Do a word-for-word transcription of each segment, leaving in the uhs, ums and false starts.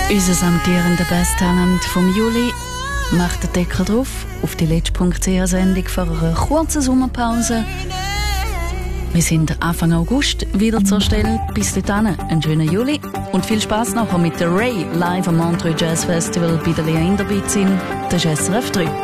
Unser amtierender Besttalent vom Juli macht den Deckel drauf auf die letzte Punkt C H-Sendung vor einer kurzen Sommerpause. Wir sind Anfang August wieder zur Stelle. Bis dahin einen schönen Juli und viel Spass nachher mit der Ray live am Montreux Jazz Festival bei der Lea Inderbizin. Das ist S R F drei.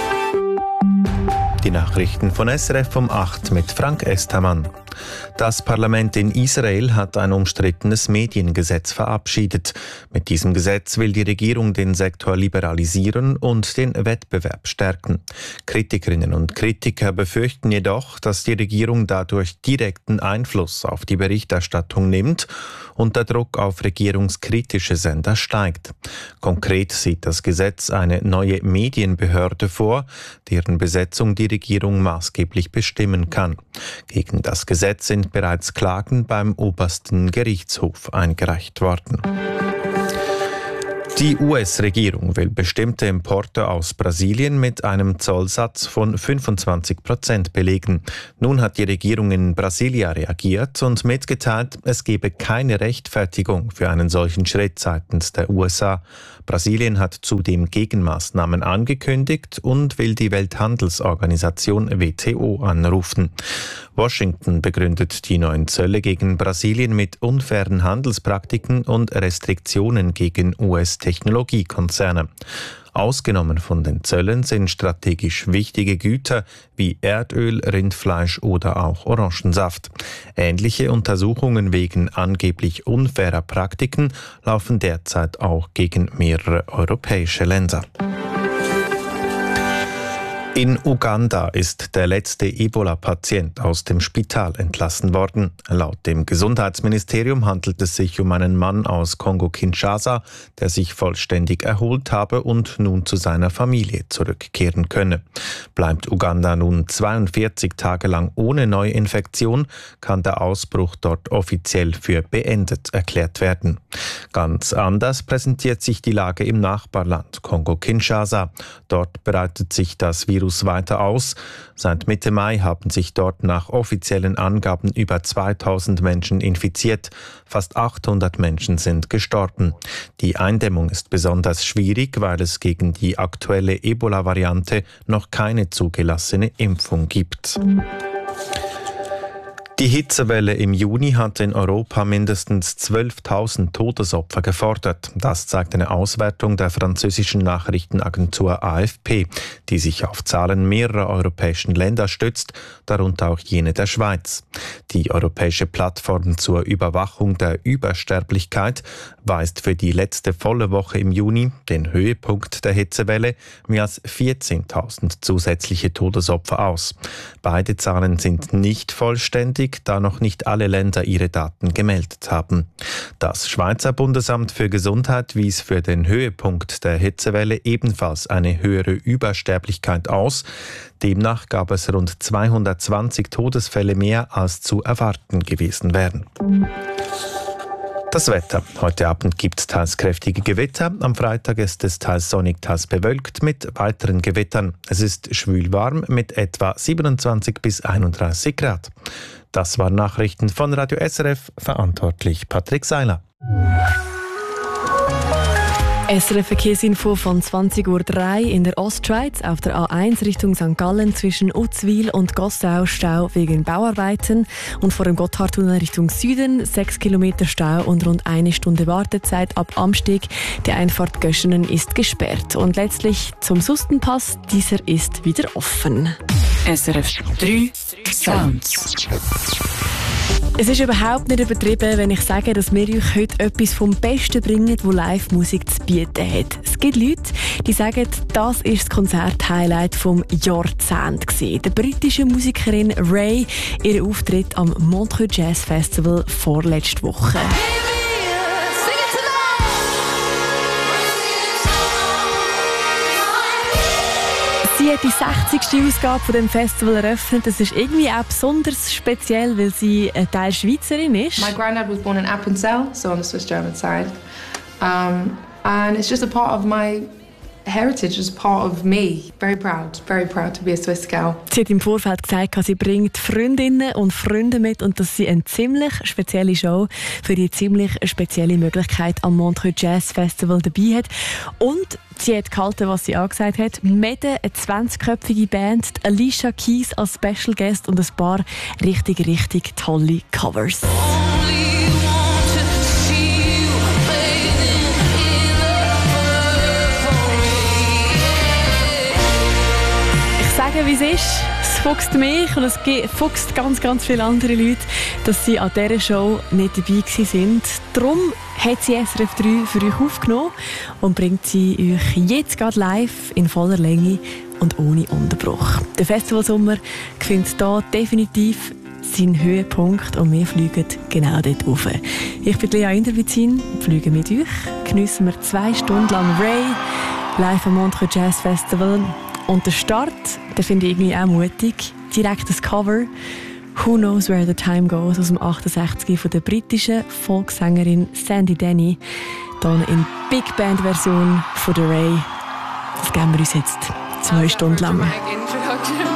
Die Nachrichten von S R F um acht mit Frank Estermann. Das Parlament in Israel hat ein umstrittenes Mediengesetz verabschiedet. Mit diesem Gesetz will die Regierung den Sektor liberalisieren und den Wettbewerb stärken. Kritikerinnen und Kritiker befürchten jedoch, dass die Regierung dadurch direkten Einfluss auf die Berichterstattung nimmt und der Druck auf regierungskritische Sender steigt. Konkret sieht das Gesetz eine neue Medienbehörde vor, deren Besetzung die Regierung maßgeblich bestimmen kann. Gegen das Gesetz sind bereits Klagen beim obersten Gerichtshof eingereicht worden. Die U S-Regierung will bestimmte Importe aus Brasilien mit einem Zollsatz von fünfundzwanzig Prozent belegen. Nun hat die Regierung in Brasilia reagiert und mitgeteilt, es gebe keine Rechtfertigung für einen solchen Schritt seitens der U S A. Brasilien hat zudem Gegenmaßnahmen angekündigt und will die Welthandelsorganisation W T O anrufen. Washington begründet die neuen Zölle gegen Brasilien mit unfairen Handelspraktiken und Restriktionen gegen U S-Technologiekonzerne. Ausgenommen von den Zöllen sind strategisch wichtige Güter wie Erdöl, Rindfleisch oder auch Orangensaft. Ähnliche Untersuchungen wegen angeblich unfairer Praktiken laufen derzeit auch gegen mehrere europäische Länder. In Uganda ist der letzte Ebola-Patient aus dem Spital entlassen worden. Laut dem Gesundheitsministerium handelt es sich um einen Mann aus Kongo-Kinshasa, der sich vollständig erholt habe und nun zu seiner Familie zurückkehren könne. Bleibt Uganda nun zweiundvierzig Tage lang ohne Neuinfektion, kann der Ausbruch dort offiziell für beendet erklärt werden. Ganz anders präsentiert sich die Lage im Nachbarland Kongo-Kinshasa. Dort breitet sich das Virus weiter aus. Seit Mitte Mai haben sich dort nach offiziellen Angaben über zweitausend Menschen infiziert. Fast achthundert Menschen sind gestorben. Die Eindämmung ist besonders schwierig, weil es gegen die aktuelle Ebola-Variante noch keine zugelassene Impfung gibt. Die Hitzewelle im Juni hat in Europa mindestens zwölftausend Todesopfer gefordert. Das zeigt eine Auswertung der französischen Nachrichtenagentur A F P, die sich auf Zahlen mehrerer europäischen Länder stützt, darunter auch jene der Schweiz. Die europäische Plattform zur Überwachung der Übersterblichkeit weist für die letzte volle Woche im Juni, den Höhepunkt der Hitzewelle, mehr als vierzehntausend zusätzliche Todesopfer aus. Beide Zahlen sind nicht vollständig, da noch nicht alle Länder ihre Daten gemeldet haben. Das Schweizer Bundesamt für Gesundheit wies für den Höhepunkt der Hitzewelle ebenfalls eine höhere Übersterblichkeit aus. Demnach gab es rund zweihundertzwanzig Todesfälle mehr, als zu erwarten gewesen wären. Das Wetter. Heute Abend gibt es teils kräftige Gewitter. Am Freitag ist es teils sonnig, teils bewölkt mit weiteren Gewittern. Es ist schwül warm mit etwa siebenundzwanzig bis einunddreißig Grad. Das waren Nachrichten von Radio S R F, verantwortlich Patrick Seiler. S R F Verkehrsinfo von zwanzig Uhr drei in der Ostschweiz auf der A eins Richtung Sankt Gallen zwischen Utzwil und Gossau Stau wegen Bauarbeiten und vor dem Gotthardtunnel Richtung Süden sechs Kilometer Stau und rund eine Stunde Wartezeit ab Amsteg. Die Einfahrt Göschenen ist gesperrt und letztlich zum Sustenpass, dieser ist wieder offen. S R F drei Sounds. Es ist überhaupt nicht übertrieben, wenn ich sage, dass wir euch heute etwas vom Besten bringen, das Live-Musik zu bieten hat. Es gibt Leute, die sagen, das ist das Konzert-Highlight vom Jahrzehnt gewesen. Der britischen Musikerin Ray, ihr Auftritt am Montreux Jazz Festival vorletzte Woche. Sie hat die sechzigste Ausgabe von dem Festival eröffnet. Das ist irgendwie auch besonders speziell, weil sie ein Teil Schweizerin ist. My granddad was born in Appenzell, so on the Swiss German side. Um, and it's just a part of my heritage is part of me. Very proud, very proud to be a Swiss girl. Sie hat im Vorfeld gesagt, sie bringt Freundinnen und Freunde mit und dass sie eine ziemlich spezielle Show für die ziemlich spezielle Möglichkeit am Montreux Jazz Festival dabei hat. Und sie hat gehalten, was sie angesagt hat. Mede eine zwanzigköpfige Band, Alicia Keys als Special Guest und ein paar richtig, richtig tolle Covers. Sagen, wie es ist. Es fuchst mich und es fuchst ganz, ganz viele andere Leute, dass sie an dieser Show nicht dabei waren. Darum hat sie S R F drei für euch aufgenommen und bringt sie euch jetzt gerade live in voller Länge und ohne Unterbruch. Der Festivalsommer findet hier definitiv seinen Höhepunkt und wir fliegen genau dort rauf. Ich bin Lea Inderwitzin, fliege mit euch, geniessen wir zwei Stunden lang Ray, live am Montreux Jazz Festival. Und der Start, den finde ich irgendwie auch mutig. Direkt das Cover «Who Knows Where the Time Goes» aus dem achtundsechzig von der britischen Folksängerin Sandy Denny. Dann in Big Band Version von der Ray. Das geben wir uns jetzt zwei Stunden lang.